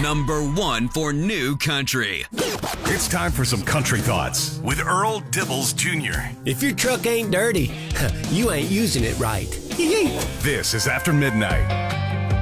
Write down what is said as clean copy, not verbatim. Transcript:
number one for new country. It's time for some country thoughts with Earl Dibbles Jr. If your truck ain't dirty, you ain't using it right. This is After Midnight.